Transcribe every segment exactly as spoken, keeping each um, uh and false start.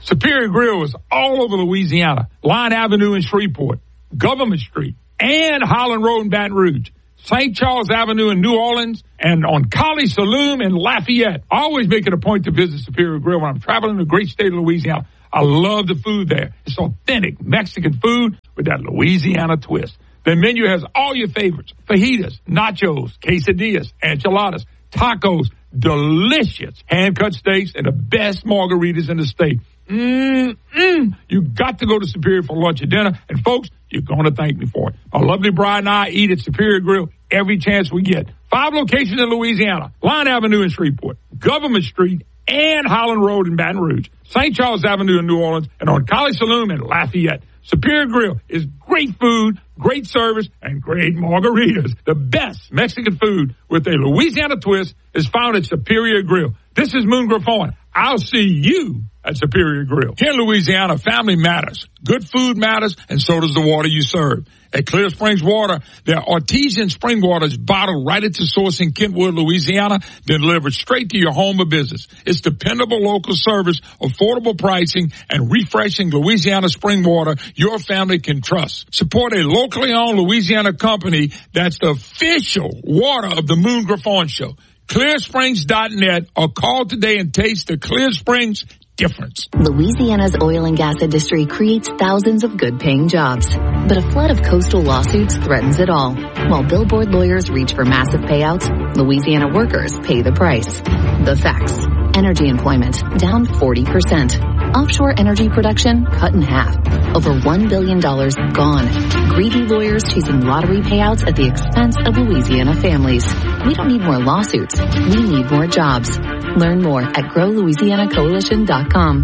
Superior Grill is all over Louisiana. Line Avenue in Shreveport, Government Street, and Holland Road in Baton Rouge. Saint Charles Avenue in New Orleans, and on College Saloon in Lafayette. I always make it a point to visit Superior Grill when I'm traveling the great state of Louisiana. I love the food there. It's authentic Mexican food with that Louisiana twist. The menu has all your favorites: fajitas, nachos, quesadillas, enchiladas, tacos, delicious hand-cut steaks, and the best margaritas in the state. Mm-mm. You got to go to Superior for lunch or dinner, and folks, you're going to thank me for it. My lovely bride and I eat at Superior Grill every chance we get. Five locations in Louisiana: Line Avenue in Shreveport, Government Street, and Holland Road in Baton Rouge, Saint Charles Avenue in New Orleans, and on College Saloon in Lafayette. Superior Grill is great food, great service, and great margaritas. The best Mexican food with a Louisiana twist is found at Superior Grill. This is Moon Griffon. I'll see you at Superior Grill. Here in Louisiana, family matters. Good food matters, and so does the water you serve. At Clear Springs Water, their artesian spring water is bottled right at the source in Kentwood, Louisiana, then delivered straight to your home or business. It's dependable local service, affordable pricing, and refreshing Louisiana spring water your family can trust. Support a locally owned Louisiana company that's the official water of the Moon Griffon Show. clear springs dot net, or call today and taste the Clear Springs difference. Louisiana's oil and gas industry creates thousands of good-paying jobs, but a flood of coastal lawsuits threatens it all. While billboard lawyers reach for massive payouts, Louisiana workers pay the price. The facts: energy employment down forty percent. Offshore energy production cut in half. Over one billion dollars gone. Greedy lawyers chasing lottery payouts at the expense of Louisiana families. We don't need more lawsuits. We need more jobs. Learn more at grow louisiana coalition dot com.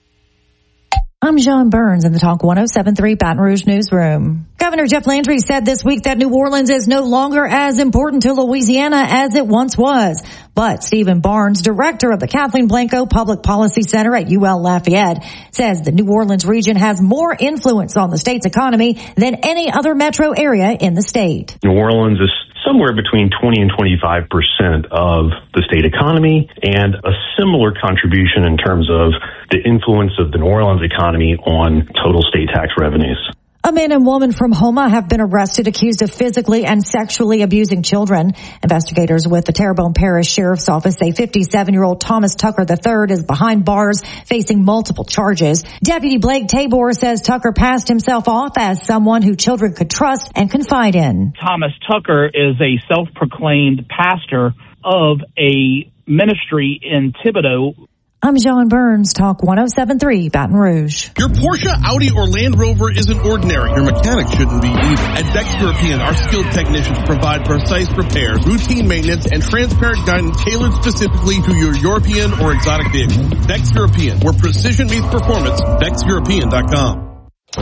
I'm John Burns in the Talk one oh seven point three Baton Rouge newsroom. Governor Jeff Landry said this week that New Orleans is no longer as important to Louisiana as it once was. But Stephen Barnes, director of the Kathleen Blanco Public Policy Center at U L Lafayette, says the New Orleans region has more influence on the state's economy than any other metro area in the state. New Orleans is somewhere between twenty and twenty-five percent of the state economy, and a similar contribution in terms of the influence of the New Orleans economy on total state tax revenues. A man and woman from Houma have been arrested accused of physically and sexually abusing children. Investigators with the Terrebonne Parish Sheriff's Office say fifty-seven-year-old Thomas Tucker the third is behind bars facing multiple charges. Deputy Blake Tabor says Tucker passed himself off as someone who children could trust and confide in. Thomas Tucker is a self-proclaimed pastor of a ministry in Thibodaux. I'm John Burns, Talk one oh seven point three Baton Rouge. Your Porsche, Audi, or Land Rover isn't ordinary. Your mechanic shouldn't be either. At Dex European, our skilled technicians provide precise repairs, routine maintenance, and transparent guidance tailored specifically to your European or exotic vehicle. Dex European, where precision meets performance. dex european dot com.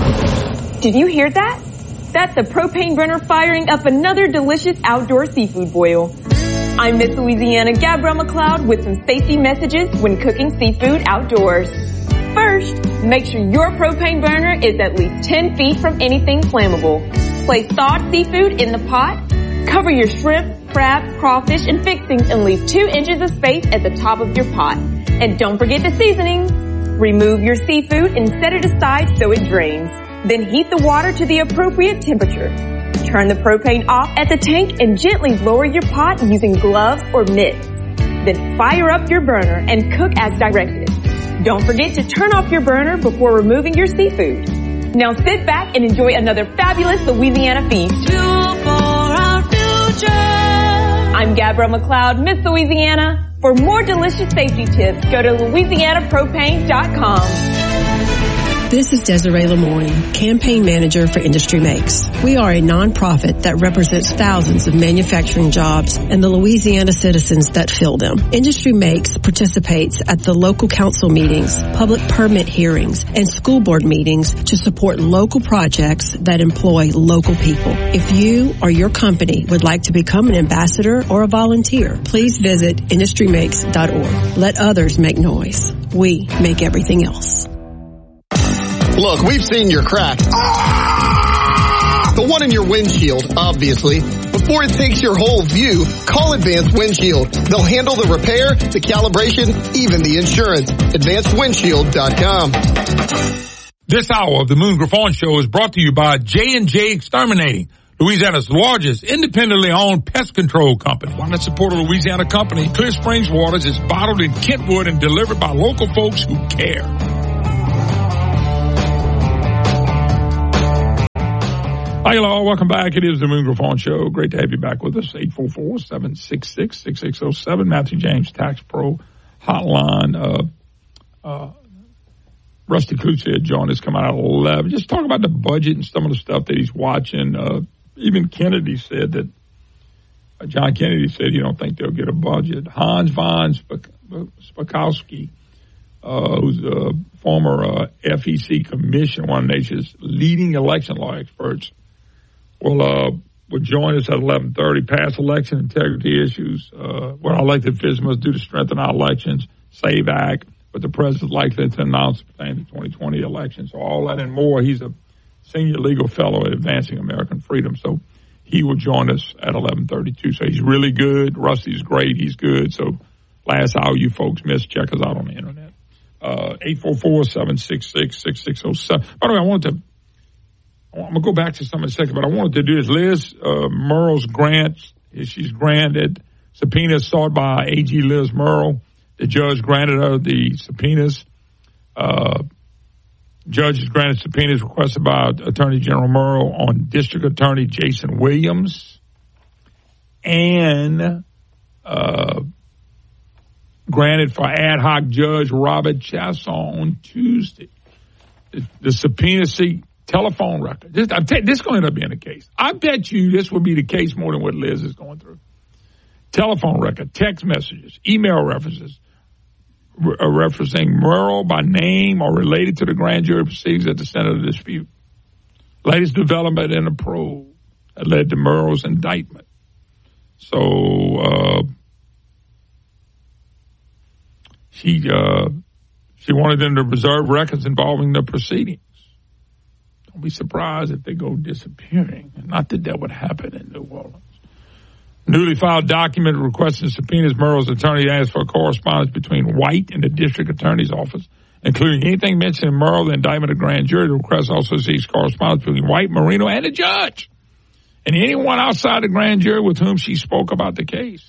Did you hear that? That's a propane burner firing up another delicious outdoor seafood boil. I'm Miss Louisiana Gabrielle McLeod with some safety messages when cooking seafood outdoors. First, make sure your propane burner is at least ten feet from anything flammable. Place thawed seafood in the pot. Cover your shrimp, crab, crawfish, and fixings and leave two inches of space at the top of your pot. And don't forget the seasonings. Remove your seafood and set it aside so it drains. Then heat the water to the appropriate temperature. Turn the propane off at the tank and gently lower your pot using gloves or mitts. Then fire up your burner and cook as directed. Don't forget to turn off your burner before removing your seafood. Now sit back and enjoy another fabulous Louisiana feast. Fuel for our future. I'm Gabrielle McLeod, Miss Louisiana. For more delicious safety tips, go to louisiana propane dot com. This is Desiree Lemoyne, Campaign Manager for Industry Makes. We are a nonprofit that represents thousands of manufacturing jobs and the Louisiana citizens that fill them. Industry Makes participates at the local council meetings, public permit hearings, and school board meetings to support local projects that employ local people. If you or your company would like to become an ambassador or a volunteer, please visit industry makes dot org. Let others make noise. We make everything else. Look, we've seen your crack. Ah! The one in your windshield, obviously. Before it takes your whole view, call Advanced Windshield. They'll handle the repair, the calibration, even the insurance. advanced windshield dot com. This hour of the Moon Griffon Show is brought to you by J and J Exterminating, Louisiana's largest independently owned pest control company. Why not support a Louisiana company? Clear Springs Waters is bottled in Kentwood and delivered by local folks who care. Hi, hello. Welcome back. It is the Moon Griffon Show. Great to have you back with us. eight four four, seven six six, six six zero seven. Matthew James Tax Pro Hotline. Uh, uh, Rusty Klutzia had joined us, come out at eleven. Just talk about the budget and some of the stuff that he's watching. Uh, even Kennedy said that, uh, John Kennedy said he don't think they'll get a budget. Hans von Spakovsky, uh, who's a former uh, F E C commissioner, one of the nation's leading election law experts, will uh, will join us at eleven thirty. Past election integrity issues, uh, what our elected officials must do to strengthen our elections, SAVE Act, what the president's likely to announce pertaining to the twenty twenty election. So all that and more. He's a senior legal fellow at Advancing American Freedom. So he will join us at eleven thirty-two. So he's really good. Rusty's great. He's good. So last hour you folks missed. Check us out on the internet. Uh, eight four four, seven six six, six six zero seven. By the way, I wanted to, I'm going to go back to some in a second, but I wanted to do this. Liz uh, Murrow's grant, she's granted subpoenas sought by A G Liz Murrow. The judge granted her the subpoenas. Uh, judge has granted subpoenas requested by Attorney General Murrow on District Attorney Jason Williams and uh, granted for ad hoc Judge Robert Chasson on Tuesday. The, the subpoena seek telephone record. This, I'm t- this is going to end up being the case. I bet you this will be the case more than what Liz is going through. Telephone record, text messages, email references, re- referencing Murrow by name or related to the grand jury proceedings at the center of the dispute. Latest development in the probe that led to Murrow's indictment. So, uh, she, uh, she wanted them to preserve records involving the proceedings. Don't be surprised if they go disappearing. Not that that would happen in New Orleans. Newly filed document requesting subpoenas. Murrow's attorney asked for a correspondence between White and the district attorney's office, including anything mentioned in Murrow, the indictment of grand jury. The request also seeks correspondence between White, Marino, and the judge, and anyone outside the grand jury with whom she spoke about the case.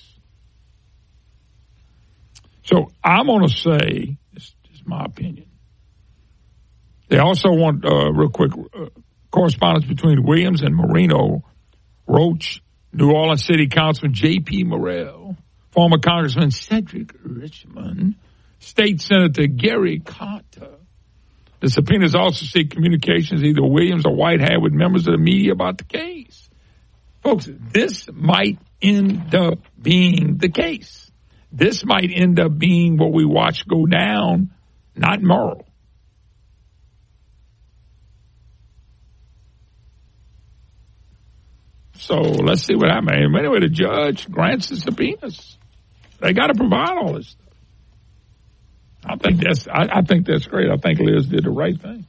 So I'm going to say, this is my opinion, they also want, uh, real quick, uh, correspondence between Williams and Marino, Roach, New Orleans City Councilman J P. Morrell, former Congressman Cedric Richmond, State Senator Gary Carter. The subpoenas also seek communications either Williams or White had with members of the media about the case. Folks, this might end up being the case. This might end up being what we watch go down, not Murrow. So let's see what happens. Anyway, the judge grants the subpoenas. They got to provide all this stuff. I think that's. I, I think that's great. I think Liz did the right thing.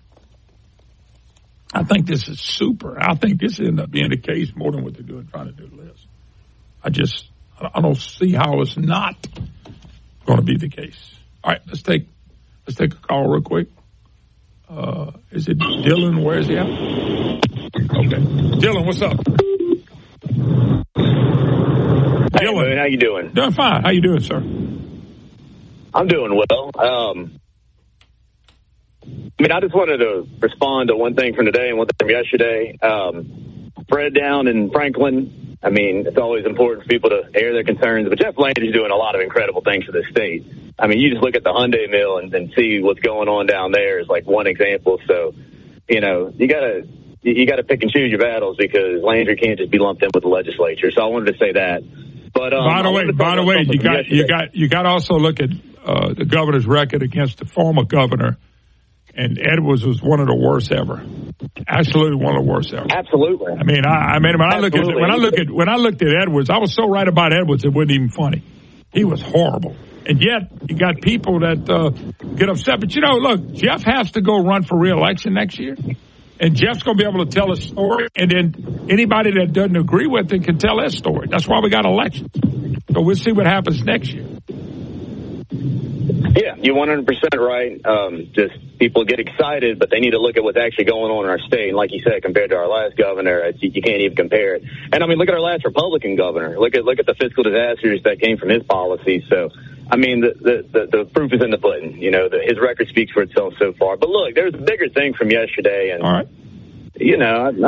I think this is super. I think this ended up being the case more than what they're doing trying to do, Liz. I just. I don't see how it's not going to be the case. All right, let's take. Let's take a call real quick. Uh, is it Dylan? Where is he at? Okay, Dylan, what's up? Hey, Dylan, how you doing? Doing fine. How you doing, sir? I'm doing well. Um, I mean, I just wanted to respond to one thing from today and one thing from yesterday. Um, Fred down in Franklin, I mean, it's always important for people to air their concerns, but Jeff Landry's doing a lot of incredible things for the state. I mean, you just look at the Hyundai mill and, and see what's going on down there is like one example. So, you know, you got to you got to pick and choose your battles because Landry can't just be lumped in with the legislature. So I wanted to say that. But um, by the way, by the way, you got you got you got to also look at uh, the governor's record against the former governor, and Edwards was one of the worst ever. Absolutely one of the worst ever. Absolutely. I mean, I, I mean, when I look at when I look at when I looked at Edwards, I was so right about Edwards it wasn't even funny. He was horrible, and yet you got people that uh, get upset. But you know, look, Jeff has to go run for re-election next year. And Jeff's going to be able to tell a story, and then anybody that doesn't agree with it can tell their story. That's why we got elections. So we'll see what happens next year. Yeah, you're one hundred percent right. Um, just people get excited, but they need to look at what's actually going on in our state. And like you said, compared to our last governor, it's, you can't even compare it. And I mean, look at our last Republican governor. Look at look at the fiscal disasters that came from his policies. So, I mean, the the, the, the proof is in the pudding. You know, the, his record speaks for itself so far. But look, there's a bigger thing from yesterday, and all right. you know, I,